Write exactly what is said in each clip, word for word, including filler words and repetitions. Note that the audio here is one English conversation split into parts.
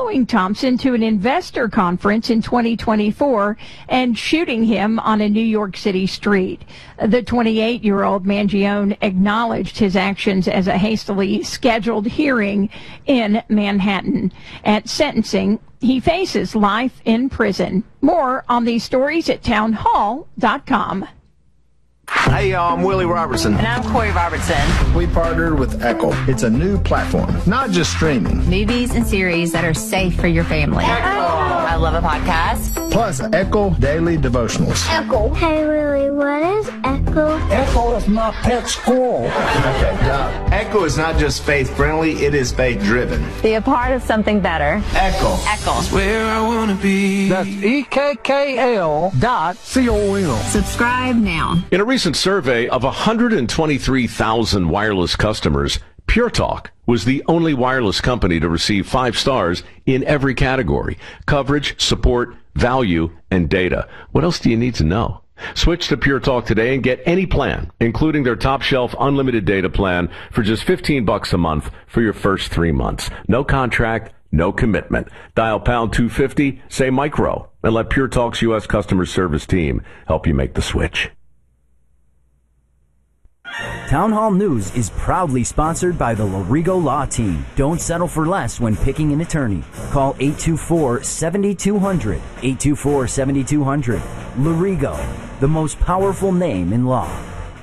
following Thompson to an investor conference in twenty twenty-four and shooting him on a New York City street. The twenty-eight-year-old Mangione acknowledged his actions as a hastily scheduled hearing in Manhattan. At sentencing, he faces life in prison. More on these stories at townhall dot com. Hey, y'all, I'm Willie Robertson. And I'm Corey Robertson. We partnered with Echo. It's a new platform, not just streaming. Movies and series that are safe for your family. Echo. I love a podcast. Plus, Echo Daily Devotionals. Echo. Hey, Willie, what is Echo? Echo is my pet squirrel. Okay, Doc. Echo is not just faith-friendly, it is faith-driven. Be a part of something better. Echo. Echo. Where I want to be. That's E K K L dot C O M. Subscribe now. In a recent survey of one hundred twenty-three thousand wireless customers, Pure Talk was the only wireless company to receive five stars in every category: coverage, support, value, and data. What else do you need to know? Switch to Pure Talk today and get any plan, including their top shelf unlimited data plan, for just fifteen bucks a month for your first three months. No contract, no commitment. Dial pound two fifty, say micro, and let Pure Talk's U S customer service team help you make the switch. Town Hall News is proudly sponsored by the Lorigo Law Team. Don't settle for less when picking an attorney. Call eight two four, seven two zero zero, eight two four, seven two zero zero. Lorigo, the most powerful name in law.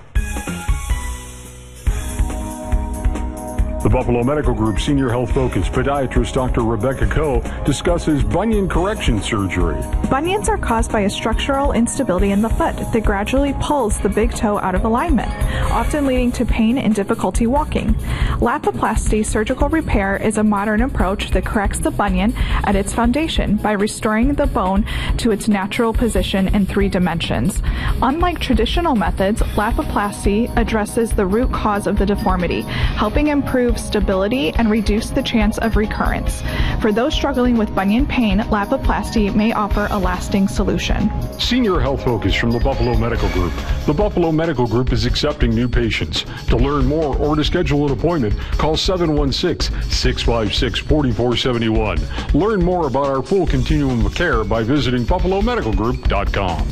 The Buffalo Medical Group Senior Health Focus podiatrist Doctor Rebecca Coe discusses bunion correction surgery. Bunions are caused by a structural instability in the foot that gradually pulls the big toe out of alignment, often leading to pain and difficulty walking. Lapiplasty surgical repair is a modern approach that corrects the bunion at its foundation by restoring the bone to its natural position in three dimensions. Unlike traditional methods, Lapiplasty addresses the root cause of the deformity, helping improve stability and reduce the chance of recurrence. For those struggling with bunion pain, Lapiplasty may offer a lasting solution. Senior Health Focus from the Buffalo Medical Group. The Buffalo Medical Group is accepting new patients. To learn more or to schedule an appointment, call seven one six, six five six, four four seven one. Learn more about our full continuum of care by visiting buffalo medical group dot com.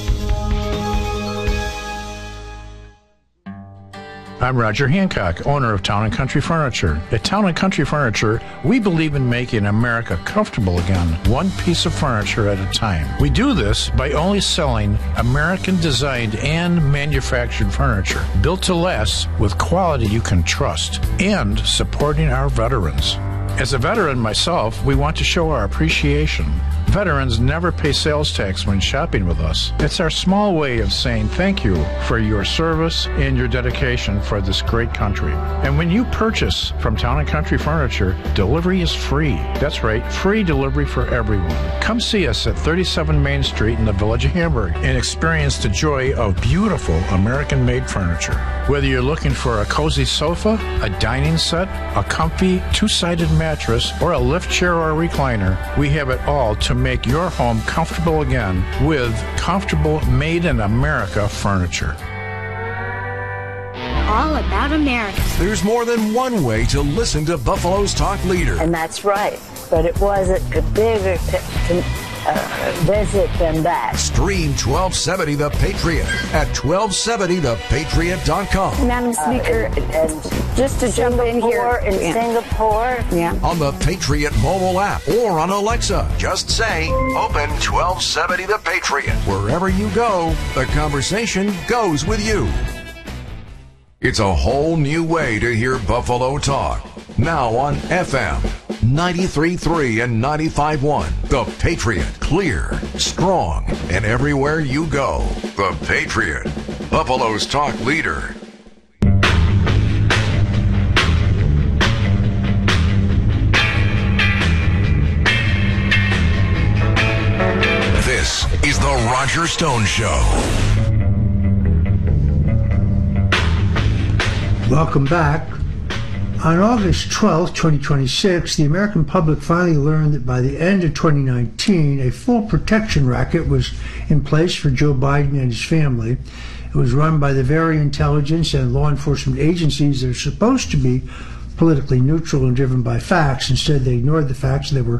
I'm Roger Hancock, owner of Town and Country Furniture. At Town and Country Furniture, we believe in making America comfortable again, one piece of furniture at a time. We do this by only selling American-designed and manufactured furniture, built to last with quality you can trust, and supporting our veterans. As a veteran myself, we want to show our appreciation. Veterans never pay sales tax when shopping with us. It's our small way of saying thank you for your service and your dedication for this great country. And when you purchase from Town and Country Furniture, delivery is free. That's right, free delivery for everyone. Come see us at thirty-seven Main Street in the Village of Hamburg and experience the joy of beautiful American-made furniture. Whether you're looking for a cozy sofa, a dining set, a comfy two-sided mattress, or a lift chair or a recliner, we have it all to make your home comfortable again with comfortable made-in-America furniture. All about America. There's more than one way to listen to Buffalo's talk leader. And that's right, but it wasn't a bigger t- t- uh, visit than that. Stream twelve seventy The Patriot at twelve seventy the patriot dot com. Madam Speaker, uh, and just to jump in here. In yeah. Singapore. Yeah. On the Patriot mobile app or on Alexa. Just say, open twelve seventy The Patriot. Wherever you go, the conversation goes with you. It's a whole new way to hear Buffalo talk. Now on F M, ninety-three point three and ninety-five point one. The Patriot. Clear, strong, and everywhere you go. The Patriot. Buffalo's talk leader. This is the Roger Stone Show. Welcome back. On August twelfth, twenty twenty-six, the American public finally learned that by the end of twenty nineteen, a full protection racket was in place for Joe Biden and his family. It was run by the very intelligence and law enforcement agencies that are supposed to be politically neutral and driven by facts. Instead, they ignored the facts. They were